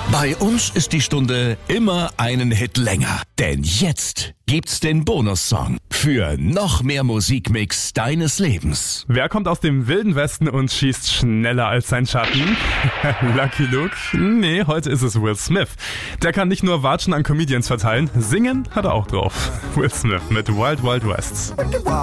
Bei uns ist die Stunde immer einen Hit länger. Denn jetzt gibt's den Bonussong für noch mehr Musikmix deines Lebens. Wer kommt aus dem wilden Westen und schießt schneller als sein Schatten? Lucky Luke? Nee, heute ist es Will Smith. Der kann nicht nur Watschen an Comedians verteilen, singen hat er auch drauf. Will Smith mit Wild Wild West.